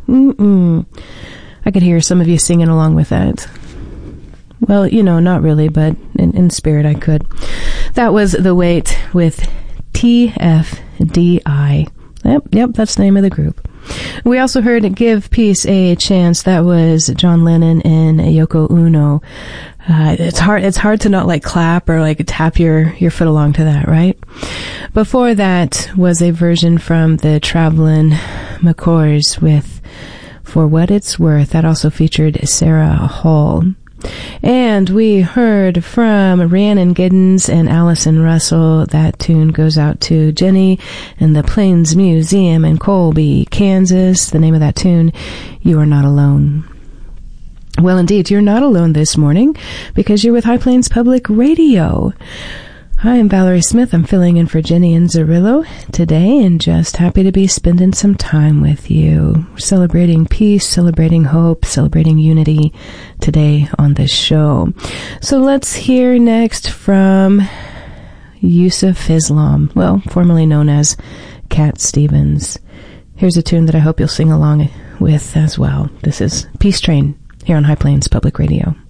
I could hear some of you singing along with that. Well, not really, but in spirit I could. That was The Weight with TFDI. Yep, that's the name of the group. We also heard Give Peace a Chance. That was John Lennon and Yoko Ono. It's hard to not clap or tap your foot along to that, right? Before that was a version from the Travelin' McCoys with For What It's Worth. That also featured Sarah Hall. And we heard from Rhiannon Giddens and Allison Russell. That tune goes out to Jenny and the Plains Museum in Colby, Kansas. The name of that tune, You Are Not Alone. Well, indeed, you're not alone this morning because you're with High Plains Public Radio. Hi, I'm Valerie Smith. I'm filling in for Jenny and Zerillo today and just happy to be spending some time with you. We're celebrating peace, celebrating hope, celebrating unity today on this show. So let's hear next from Yusuf Islam, well, formerly known as Cat Stevens. Here's a tune that I hope you'll sing along with as well. This is Peace Train here on High Plains Public Radio.